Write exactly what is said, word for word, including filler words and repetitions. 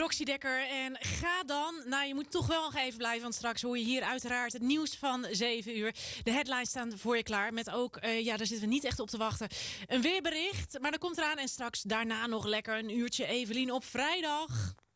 Roxy Dekker. En ga dan, nou je moet toch wel nog even blijven, want straks hoor je hier uiteraard het nieuws van zeven uur. De headlines staan voor je klaar, met ook, uh, ja daar zitten we niet echt op te wachten, een weerbericht. Maar dat komt eraan en straks daarna nog lekker een uurtje Evelien op vrijdag.